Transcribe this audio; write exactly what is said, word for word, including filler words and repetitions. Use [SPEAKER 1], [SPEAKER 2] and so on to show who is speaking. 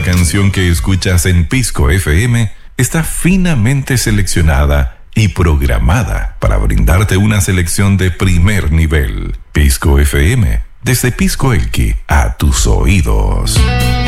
[SPEAKER 1] Cada canción que escuchas en Pisco F M está finamente seleccionada y programada para brindarte una selección de primer nivel. Pisco F M, desde Pisco Elqui a tus oídos.